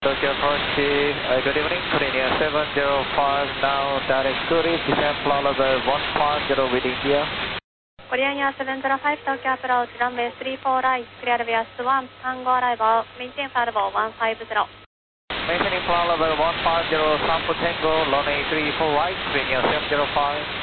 Tokyo approach, good evening, Korea 705, now direct tourist, descent floor level 150 with India. Korean Air 705, Tokyo approach, runway 34 right, clear reverse 1, tango arrival, maintain flight level 150. Maintaining floor level 150, Sampo Tango, runway 34 right, Korea 705.